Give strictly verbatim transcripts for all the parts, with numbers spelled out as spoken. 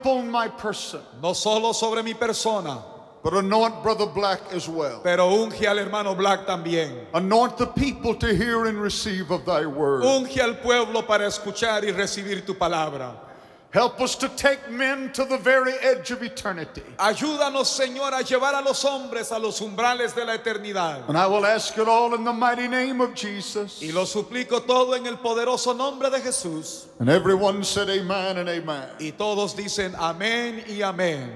upon my person, no solo sobre mi persona, but anoint Brother Black as well. pero unge al hermano Black también. Anoint the people to hear and receive of thy word. Unge al pueblo para escuchar y recibir tu palabra. Help us to take men to the very edge of eternity. Ayúdanos, Señor, a llevar a los hombres a los umbrales de la eternidad. And I will ask it all in the mighty name of Jesus. Y lo suplico todo en el poderoso nombre de Jesús. And everyone said amen and amen. Y todos dicen amén y amén.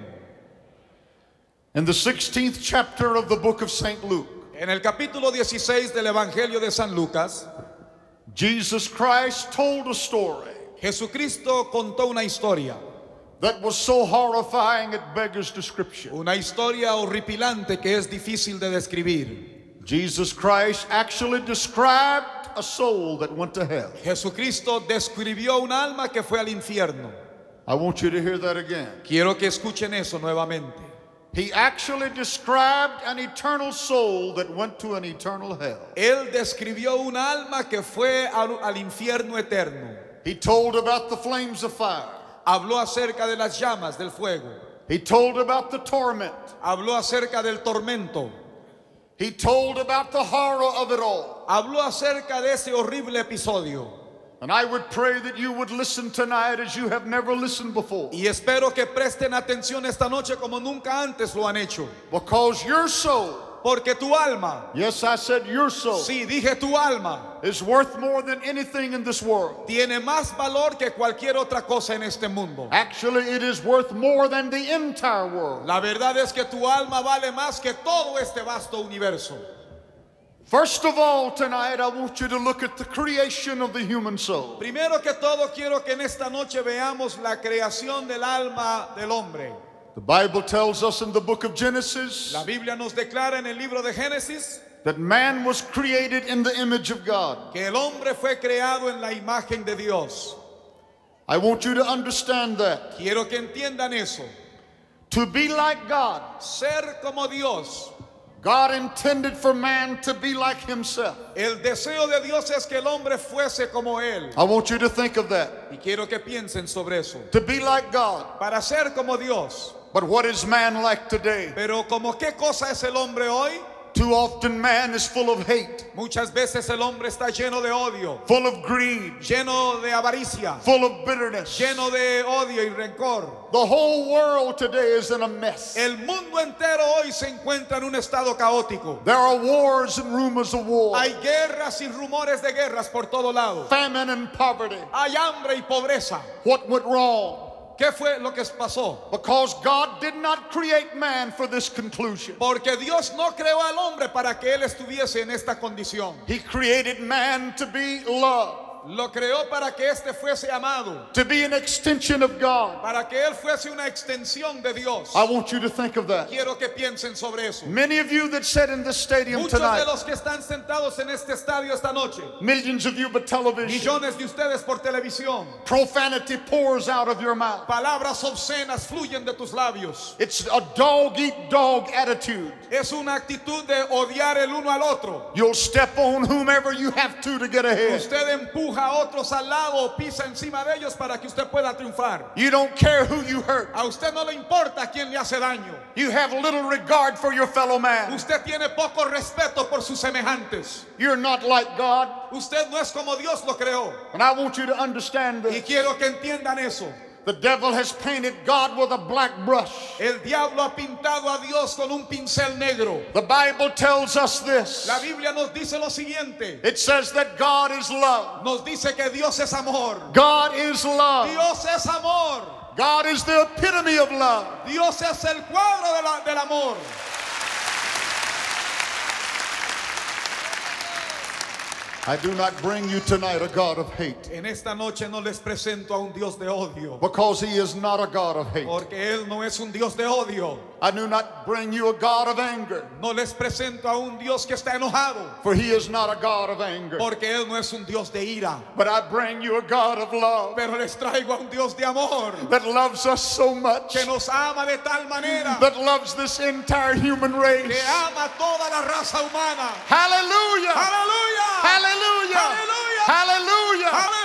In the sixteenth chapter of the book of Saint Luke, En el capítulo dieciséis del Evangelio de San Lucas, Jesus Christ told a story Jesucristo contó una historia, that was so horrifying it beggars description. una historia horripilante que es difícil de describir. Jesus Christ actually described a soul that went to hell. Jesucristo describió un alma que fue al infierno. I want you to hear that again. Quiero que escuchen eso nuevamente. He actually described an eternal soul that went to an eternal hell. Él describió un alma que fue al, al infierno eterno. He told about the flames of fire. Habló acerca de las llamas del fuego. He told about the torment. Habló acerca del tormento. He told about the horror of it all. Habló acerca de ese horrible episodio. And I would pray that you would listen tonight as you have never listened before. Y espero que presten atención esta noche como nunca antes lo han hecho. Because your soul, Porque tu alma, yes, I said your soul, sí, dije tu alma, is worth more than anything in this world. tiene más valor que cualquier otra cosa en este mundo. Actually, it is worth more than the entire world. La verdad es que tu alma vale más que todo este vasto universo. First of all, tonight, I want you to look at the creation of the human soul. Primero que todo, quiero que en esta noche veamos la creación del alma del hombre. The Bible tells us in the book of Genesis La Biblia nos declara en el libro de Génesis that man was created in the image of God. que el hombre fue creado en la imagen de Dios. I want you to understand that. Quiero que entiendan eso. To be like God, Ser como Dios. God intended for man to be like himself. El deseo de Dios es que el hombre fuese como Él. I want you to think of that. Y quiero que piensen sobre eso. To be like God. Para ser como Dios. But what is man like today? Pero como qué cosa es el hombre hoy? Too often man is full of hate, Muchas veces el hombre está lleno de odio, full of greed, lleno de avaricia, full of bitterness. lleno de odio y rencor. The whole world today is in a mess. El mundo entero hoy se encuentra en un estado caótico. There are wars and rumors of war, Hay guerras y rumores de guerras por todo lado. famine and poverty. Hay hambre y pobreza. What went wrong? ¿Qué fue lo que pasó? Because God did not create man for this conclusion. Porque Dios no creó al hombre para que él estuviese en esta condición. He created man to be love, Lo creó para que éste fuese amado, to be an extension of God. para que él fuese una extensión de Dios. I want you to think of that. Quiero que piensen sobre eso. Many of you that sat in this stadium Muchos de tonight, los que están sentados en este estadio esta noche, millions of you by television, millones de ustedes por televisión, profanity pours out of your mouth. palabras obscenas fluyen de tus labios. It's a dog eat dog attitude. Es una actitud de odiar el uno al otro. You'll step on whomever you have to to get ahead. Usted empuja a otros al lado o pisa encima de ellos para que usted pueda triunfar. You don't care who you hurt. A usted no le importa a quién le hace daño. You have little regard for your fellow man. Usted tiene poco respeto por sus semejantes. You're not like God. Usted no es como Dios lo creó. And I want you to understand Y this. quiero que entiendan eso. The devil has painted God with a black brush. El diablo ha pintado a Dios con un pincel negro. The Bible tells us this. La Biblia nos dice lo siguiente. It says that God is love. Nos dice que Dios es amor. God is love. Dios es amor. God is the epitome of love. Dios es el cuadro de la- del amor. I do not bring you tonight a God of hate, En esta noche no les presento a un Dios de odio, because he is not a God of hate. porque Él no es un Dios de odio. I do not bring you a God of anger, No les presento a un Dios que está enojado, for he is not a God of anger. porque Él no es un Dios de ira. But I bring you a God of love Pero les traigo a un Dios de amor, that loves us so much, que nos ama de tal manera, that loves this entire human race. que ama toda la raza humana. Hallelujah! ¡Aleluya! Hallelujah! ¡Aleluya! Hallelujah! ¡Aleluya!